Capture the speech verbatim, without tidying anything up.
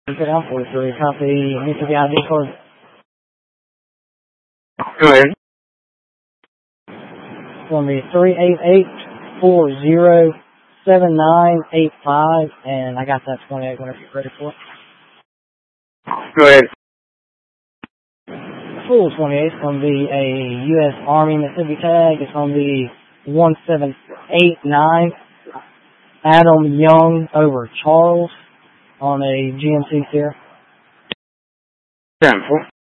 Good out forty-three. Copy. Mitsubishi I D code. Go ahead. It's going to be three eight eight four zero seven nine eight five, and I got that twenty-eight whenever you're ready for it. Go ahead. Full twenty-eight is going to be a U S Army Mississippi tag. It's going to be one seven eight nine Adam Young over Charles on a G M C Sierra. ten four.